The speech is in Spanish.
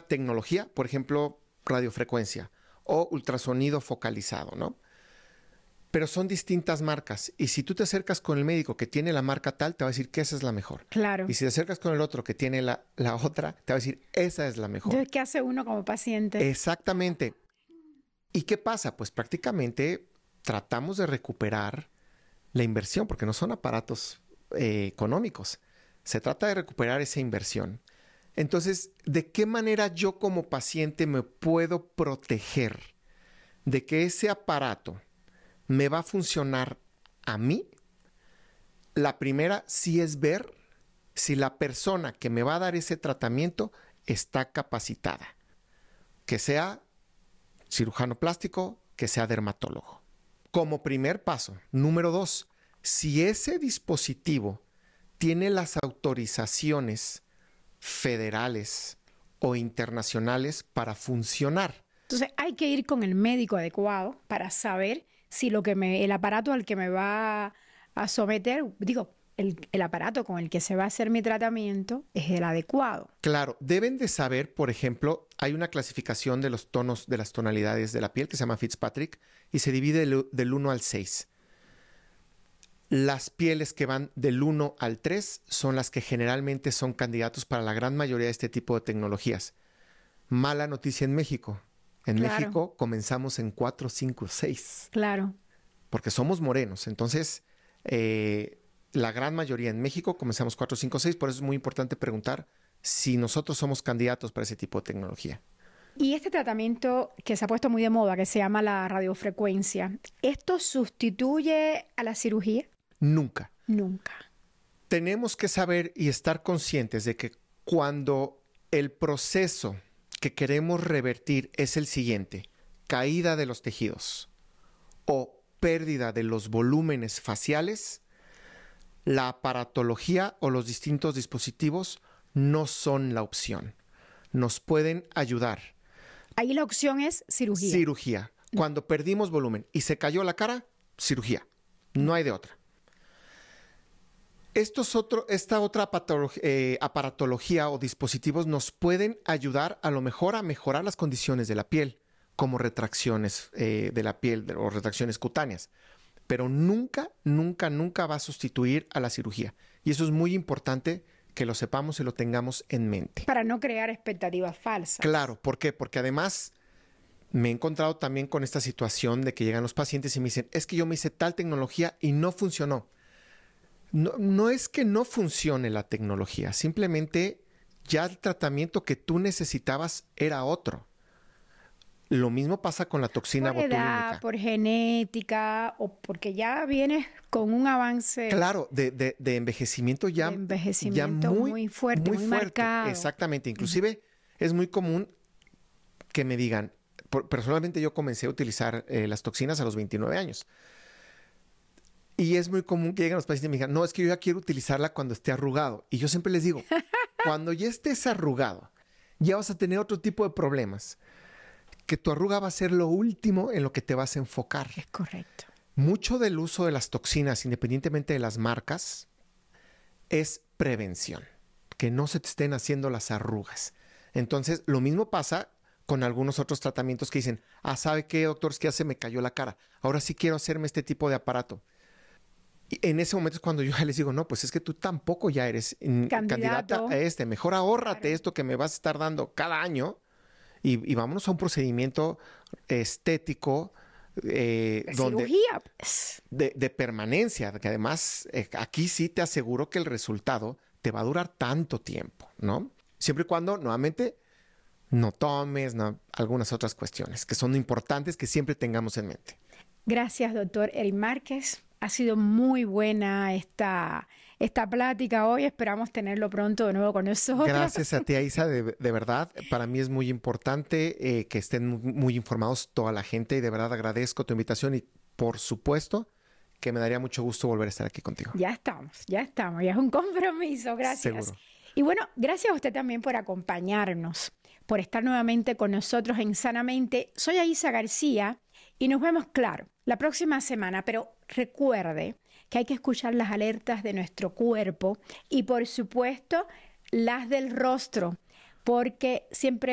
tecnología, por ejemplo, radiofrecuencia o ultrasonido focalizado, ¿no? Pero son distintas marcas. Y si tú te acercas con el médico que tiene la marca tal, te va a decir que esa es la mejor. Claro. Y si te acercas con el otro que tiene la otra, te va a decir esa es la mejor. Entonces, ¿qué hace uno como paciente? Exactamente. ¿Y qué pasa? Pues prácticamente tratamos de recuperar la inversión, porque no son aparatos económicos. Se trata de recuperar esa inversión. Entonces, ¿de qué manera yo como paciente me puedo proteger de que ese aparato me va a funcionar a mí? La primera sí es ver si la persona que me va a dar ese tratamiento está capacitada. Que sea cirujano plástico, que sea dermatólogo. Como primer paso. Número 2, si ese dispositivo tiene las autorizaciones federales o internacionales para funcionar. Entonces hay que ir con el médico adecuado para saber si el aparato al que me va a someter, el aparato con el que se va a hacer mi tratamiento es el adecuado. Claro, deben de saber, por ejemplo, hay una clasificación de los tonos, de las tonalidades de la piel que se llama Fitzpatrick y se divide del 1 al 6. Las pieles que van del 1 al 3 son las que generalmente son candidatos para la gran mayoría de este tipo de tecnologías. Mala noticia en México. En México comenzamos en 4, 5, 6. Claro. Porque somos morenos. Entonces, la gran mayoría en México comenzamos 4, 5, 6. Por eso es muy importante preguntar si nosotros somos candidatos para ese tipo de tecnología. Y este tratamiento que se ha puesto muy de moda, que se llama la radiofrecuencia, ¿esto sustituye a la cirugía? Nunca. Nunca. Tenemos que saber y estar conscientes de que cuando el proceso que queremos revertir es el siguiente: caída de los tejidos o pérdida de los volúmenes faciales, la aparatología o los distintos dispositivos no son la opción. Nos pueden ayudar. Ahí la opción es cirugía. Cirugía. Cuando perdimos volumen y se cayó la cara, cirugía. No hay de otra. Esta otra aparatología o dispositivos nos pueden ayudar a lo mejor a mejorar las condiciones de la piel, como retracciones de la piel o retracciones cutáneas. Pero nunca, nunca, nunca va a sustituir a la cirugía. Y eso es muy importante que lo sepamos y lo tengamos en mente. Para no crear expectativas falsas. Claro, ¿por qué? Porque además me he encontrado también con esta situación de que llegan los pacientes y me dicen, es que yo me hice tal tecnología y no funcionó. No es que no funcione la tecnología, simplemente ya el tratamiento que tú necesitabas era otro. Lo mismo pasa con la toxina botulínica. Por edad, por genética o porque ya vienes con un avance. Claro, de envejecimiento ya, ya muy fuerte, muy marcado. Exactamente. Inclusive es muy común que me digan, personalmente yo comencé a utilizar las toxinas a los 29 años. Y es muy común que lleguen los pacientes y me digan, no, es que yo ya quiero utilizarla cuando esté arrugado. Y yo siempre les digo, cuando ya estés arrugado, ya vas a tener otro tipo de problemas. Que tu arruga va a ser lo último en lo que te vas a enfocar. Es correcto. Mucho del uso de las toxinas, independientemente de las marcas, es prevención. Que no se te estén haciendo las arrugas. Entonces, lo mismo pasa con algunos otros tratamientos que dicen, ¿sabe qué, doctor? Es que ya se me cayó la cara. Ahora sí quiero hacerme este tipo de aparato. Y en ese momento es cuando yo les digo, no, pues es que tú tampoco ya eres candidata a este. Mejor ahórrate esto que me vas a estar dando cada año y vámonos a un procedimiento estético cirugía, pues. de permanencia, que además aquí sí te aseguro que el resultado te va a durar tanto tiempo, ¿no? Siempre y cuando, nuevamente, no tomes algunas otras cuestiones que son importantes que siempre tengamos en mente. Gracias, doctor Eric Márquez. Ha sido muy buena esta plática hoy. Esperamos tenerlo pronto de nuevo con nosotros. Gracias a ti, Aisa. De verdad, para mí es muy importante que estén muy informados toda la gente y de verdad agradezco tu invitación y por supuesto que me daría mucho gusto volver a estar aquí contigo. Ya estamos. Ya es un compromiso. Gracias. Seguro. Y bueno, gracias a usted también por acompañarnos, por estar nuevamente con nosotros en Sanamente. Soy Aisa García y nos vemos, claro, la próxima semana, pero recuerde que hay que escuchar las alertas de nuestro cuerpo y, por supuesto, las del rostro, porque siempre